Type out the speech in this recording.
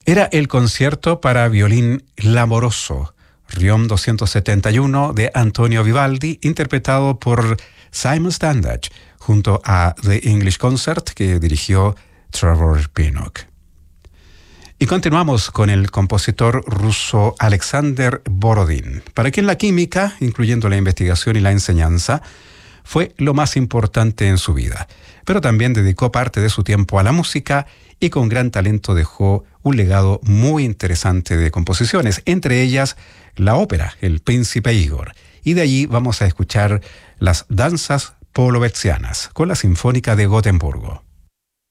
Era el concierto para violín L'Amoroso, Riom 271 de Antonio Vivaldi, interpretado por Simon Standage, junto a The English Concert que dirigió Trevor Pinnock. Y continuamos con el compositor ruso Alexander Borodin, para quien la química, incluyendo la investigación y la enseñanza, fue lo más importante en su vida, pero también dedicó parte de su tiempo a la música y con gran talento dejó un legado muy interesante de composiciones, entre ellas la ópera El Príncipe Igor. Y de allí vamos a escuchar las danzas polovetzianas con la Sinfónica de Gotemburgo.